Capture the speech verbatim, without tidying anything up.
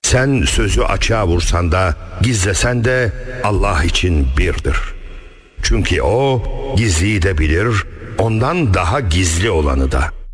Sen sözü açığa vursan da gizlesen de Allah için birdir. Çünkü O gizliyi de bilir, ondan daha gizli olanı da.